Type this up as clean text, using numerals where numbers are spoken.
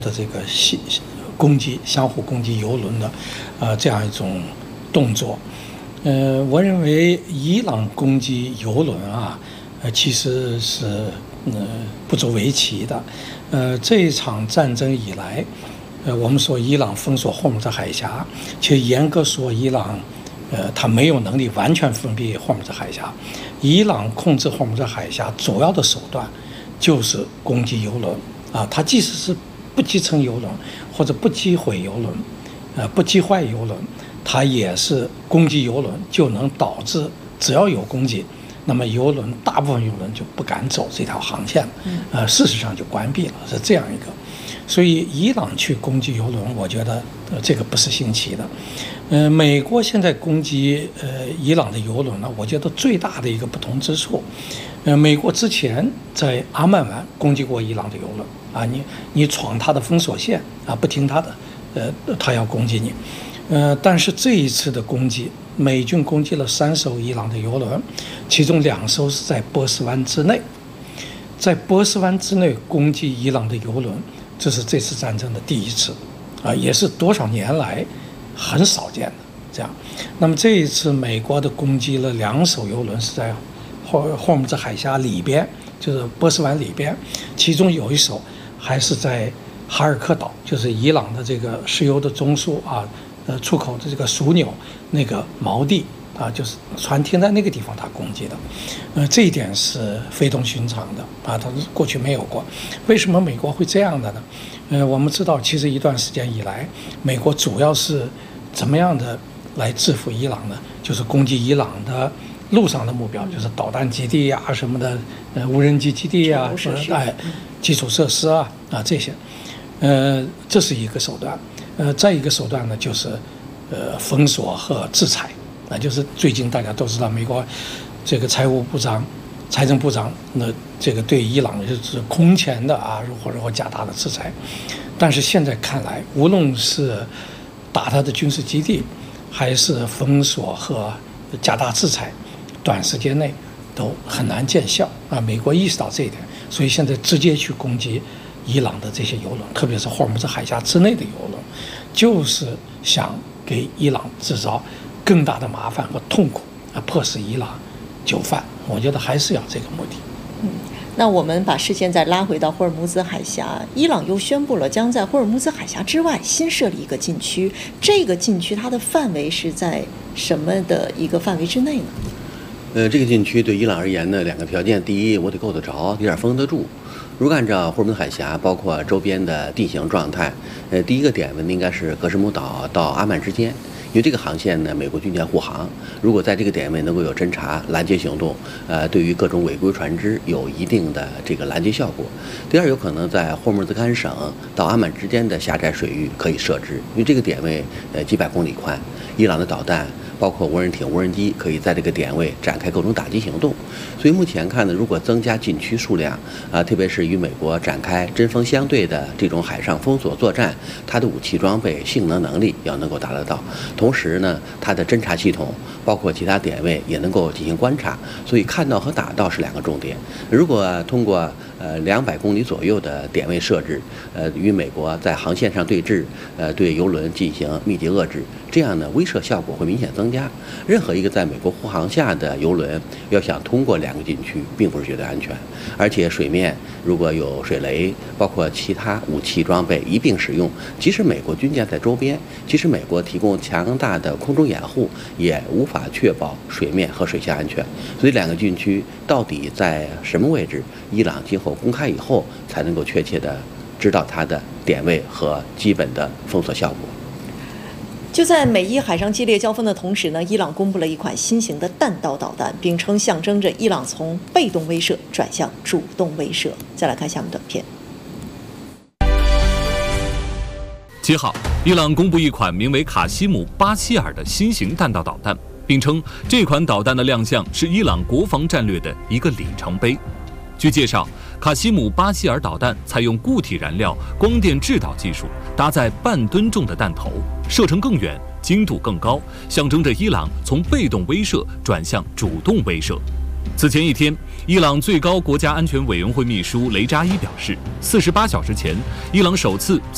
的这个攻击、相互攻击油轮的这样一种动作。我认为伊朗攻击油轮其实是不足为奇的。这一场战争以来，我们说伊朗封锁霍姆兹海峡，其实严格说，伊朗它没有能力完全封闭霍姆兹海峡。伊朗控制霍姆兹海峡主要的手段就是攻击油轮它即使是不击沉油轮或者不击毁油轮，不击坏油轮，它也是攻击油轮，就能导致只要有攻击，那么大部分油轮就不敢走这条航线了，事实上就关闭了，是这样一个。所以伊朗去攻击油轮，我觉得这个不是新奇的。美国现在攻击伊朗的油轮呢，我觉得最大的一个不同之处，美国之前在阿曼湾攻击过伊朗的油轮你闯他的封锁线不听他的，他要攻击你。但是这一次的攻击，美军攻击了3艘伊朗的油轮，其中2艘是在波斯湾之内，在波斯湾之内攻击伊朗的油轮，这是这次战争的第一次也是多少年来很少见的这样。那么这一次美国的攻击了2艘油轮是在霍姆兹海峡里边，就是波斯湾里边，其中有一艘还是在哈尔科岛，就是伊朗的这个石油的中枢出口的这个枢纽那个锚地就是船停在那个地方，它攻击的，这一点是非同寻常的它过去没有过。为什么美国会这样的呢？我们知道，其实一段时间以来，美国主要是怎么样的来制服伊朗呢？就是攻击伊朗的陆上的目标，就是导弹基地什么的，无人机基地基础设施这些，这是一个手段。再一个手段呢，就是封锁和制裁。就是最近大家都知道，美国这个财政部长这个对伊朗就是空前的或者加大的制裁。但是现在看来，无论是打他的军事基地，还是封锁和加大制裁，短时间内都很难见效美国意识到这一点，所以现在直接去攻击伊朗的这些油轮，特别是霍姆兹海峡之内的油轮，就是想给伊朗制造更大的麻烦和痛苦迫使伊朗就范。我觉得还是要这个目的。 那我们把视线再拉回到霍尔木兹海峡，伊朗又宣布了将在霍尔木兹海峡之外新设立一个禁区，这个禁区它的范围是在什么的一个范围之内呢？ 这个禁区对伊朗而言呢，2个条件：第一，我得够得着，有点封得住。如果按照霍尔木兹海峡包括周边的地形状态，第一个点呢应该是格什姆岛到阿曼之间。因为这个航线呢，美国军舰护航，如果在这个点位能够有侦察拦截行动，对于各种违规船只有一定的这个拦截效果。第二，有可能在霍姆兹干省到阿曼之间的狭窄水域可以设置，因为这个点位几百公里宽，伊朗的导弹包括无人艇、无人机可以在这个点位展开各种打击行动。所以目前看呢，如果增加禁区数量特别是与美国展开针锋相对的这种海上封锁作战，它的武器装备、性能力要能够达得到。同时呢，它的侦察系统包括其他点位也能够进行观察，所以看到和打到是2个重点。如果通过200公里左右的点位设置，与美国在航线上对峙，对油轮进行密集遏制，这样呢威慑效果会明显增加。任何一个在美国护航下的油轮要想通过2个禁区，并不是绝对安全，而且水面如果有水雷，包括其他武器装备一并使用，即使美国军舰在周边，即使美国提供强大的空中掩护，也无法确保水面和水下安全。所以2个禁区到底在什么位置，伊朗今后公开以后才能够确切的知道它的点位和基本的封锁效果。 就在美伊海上激烈交锋的同时呢，伊朗公布了一款新型的弹道导弹，并称象征着伊朗从被动威慑转向主动威慑。再来看下面短片。 7号，伊朗公布一款名为卡西姆巴希尔的新型弹道导弹，并称这款导弹的亮相是伊朗国防战略的一个里程碑。据介绍，卡西姆巴希尔导弹采用固体燃料光电制导技术，搭载半吨重的弹头，射程更远，精度更高，象征着伊朗从被动威慑转向主动威慑。此前一天，伊朗最高国家安全委员会秘书雷扎伊表示，48小时前，伊朗首次在